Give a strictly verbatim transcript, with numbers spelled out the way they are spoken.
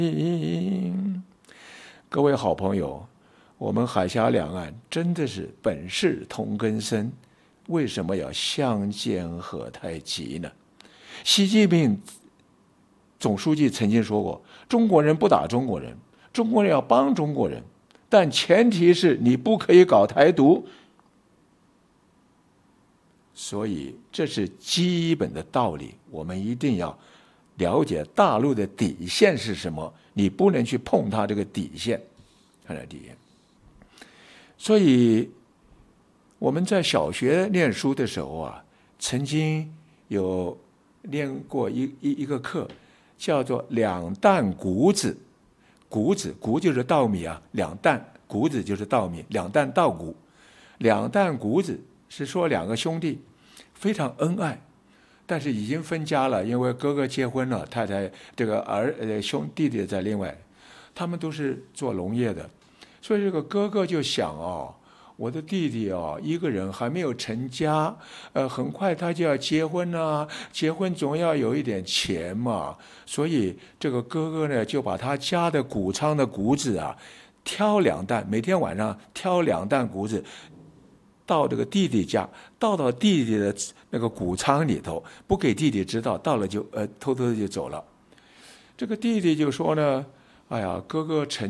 各位好朋友，我们海峡两岸真的是本是同根生，为什么要相煎何太急呢？习近平总书记曾经说过，中国人不打中国人，中国人要帮中国人，但前提是你不可以搞台独。所以这是基本的道理，我们一定要了解大陆的底线是什么，你不能去碰它这个底线，它的底线。所以我们在小学念书的时候啊，曾经有念过一一一个课，叫做两担谷子。谷子谷就是稻米啊，两担谷子就是稻米，两担稻谷。两担谷子是说两个兄弟非常恩爱，但是已经分家了，因为哥哥结婚了，太太这个儿呃兄弟弟在另外，他们都是做农业的，所以这个哥哥就想哦，我的弟弟哦，一个人还没有成家，呃，很快他就要结婚啊，结婚总要有一点钱嘛，所以这个哥哥呢，就把他家的谷仓的谷子啊，挑两担，每天晚上挑两担谷子，到这个弟弟家，倒到弟弟的那个谷仓里头，不给弟弟知道，到了就呃偷偷的就走了。这个弟弟就说呢，哎呀，哥哥成